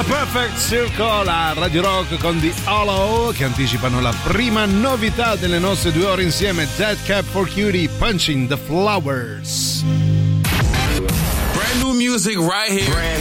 A Perfect Circle a Radio Rock con The Hollow, che anticipano la prima novità delle nostre 2 ore insieme. Dead Cat for Cutie, Punching the Flowers. Brand new music right here.